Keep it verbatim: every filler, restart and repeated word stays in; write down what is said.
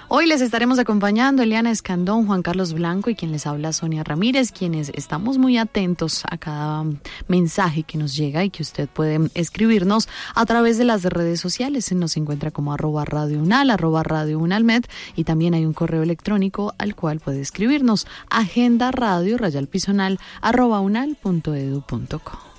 Hoy les estaremos acompañando Eliana Escandón, Juan Carlos Blanco y quien les habla Sonia Ramírez, quienes estamos muy atentos a cada mensaje que nos llega y que usted puede escribirnos a través de las redes sociales. Nos encuentra como arroba Radio Unal, arroba Radio Unalmed, y también hay un correo electrónico al cual puede escribirnos agenda radio rayal pisonal arroba unal punto edu punto co.